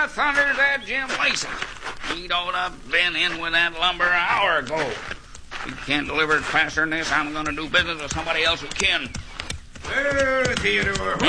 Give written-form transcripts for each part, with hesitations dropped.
thunder's that Jim Lacey? He'd ought to have been in with that lumber an hour ago. If he can't deliver it faster than this, I'm going to do business with somebody else who can. Well, Theodore.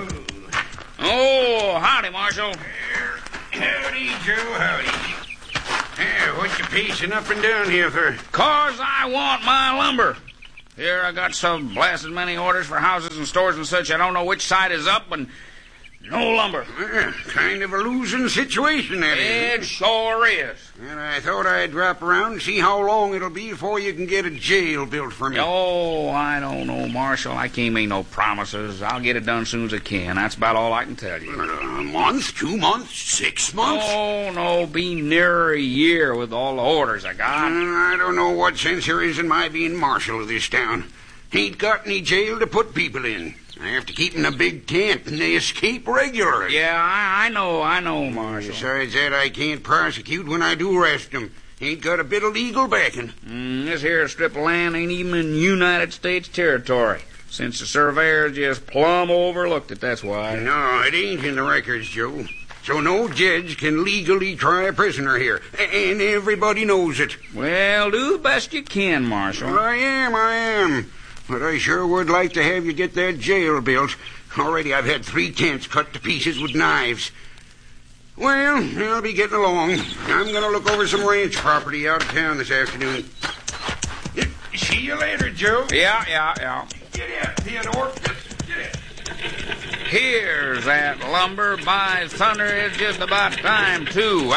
Oh, howdy, Marshal. Howdy, Joe, howdy. What you pacing up and down here for? 'Cause I want my lumber. Here I got so blasted many orders for houses and stores and such, I don't know which side is up, and no lumber. Kind of a losing situation, that is. It sure is. And I thought I'd drop around and see how long it'll be before you can get a jail built for me. Oh, I don't know, Marshal. I can't make no promises. I'll get it done soon as I can. That's about all I can tell you. A month, 2 months, 6 months? Oh, no, be nearer a year with all the orders I got. I don't know what sense there is in my being marshal of this town. Ain't got any jail to put people in. I have to keep in a big tent, and they escape regularly. Yeah, I know, Marshal. Besides that, I can't prosecute when I do arrest them. Ain't got a bit of legal backing. This here strip of land ain't even in United States territory. Since the surveyors just plumb overlooked it, that's why. No, it ain't in the records, Joe. So no judge can legally try a prisoner here. And everybody knows it. Well, do the best you can, Marshal. Well, I am. But I sure would like to have you get that jail built. Already I've had 3 tents cut to pieces with knives. Well, I'll be getting along. I'm going to look over some ranch property out of town this afternoon. See you later, Joe. Yeah. Get in, Theodore. Get in. Here's that lumber. By thunder, it's just about time, too.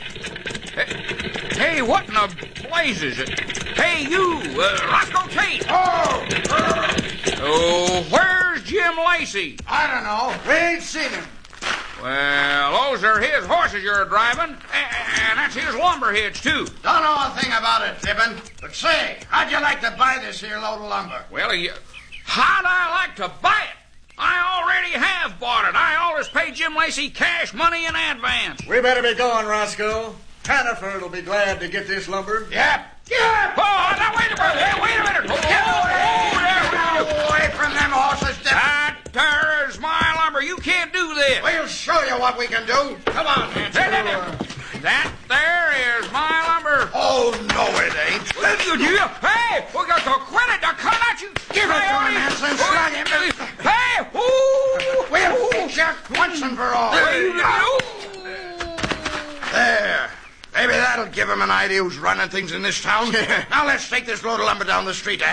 Hey, what in the blazes? Hey, you, Roscoe Tate. Oh, where's Jim Lacey? I don't know. We ain't seen him. Well, those are his horses you're driving, and that's his lumber hitch, too. Don't know a thing about it, Tibbin. But say, how'd you like to buy this here load of lumber? Well, how'd I like to buy it? I already have bought it. I always pay Jim Lacey cash money in advance. We better be going, Roscoe. Hannaford'll be glad to get this lumber. Yep. Oh, now, wait a minute. Get away from them horses, Tibbin. That there is my lumber. You can't do this. We'll show you what we can do. Come on, Nancy. That there is my lumber. Oh, no, it ain't. Hey, we got to quit it. Now, come at you. Give it to him, Hanson. Slug him. Hey, We'll fix you once and for all. There. Maybe that'll give him an idea who's running things in this town. Now let's take this load of lumber down the street to